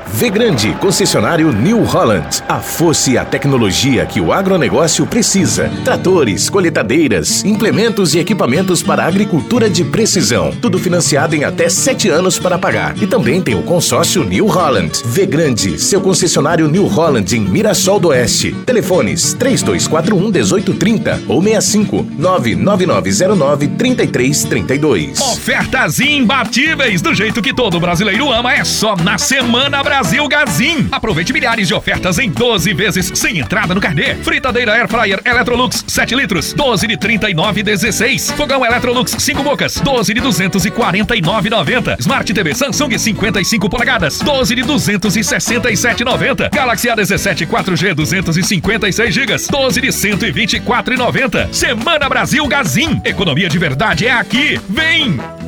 Grande, concessionário New Holland. A força e a tecnologia que o agronegócio precisa. Tratores, colheitadeiras, implementos e equipamentos para a agricultura de precisão. Tudo financiado em até 7 anos para pagar. E também tem o consórcio New Holland. Grande, seu concessionário New Holland em Mirassol do Oeste. Telefones 3241-1830 ou 65-99909-3332. Ofertas imbatíveis, do jeito que todo brasileiro ama, é só na Semana Brasil Gazin. Aproveite milhares de ofertas em 12 vezes, sem entrada no carnê. Fritadeira Air Fryer Electrolux 7 litros, 12 de 39,16. Fogão Electrolux 5 bocas, 12 de 249,90. Smart TV Samsung 55 polegadas, 12 de 267,90. Galaxy A17 4G 256 GB, 12 de 124,90. Semana Brasil Gazin. Economia de verdade é aqui. Vem!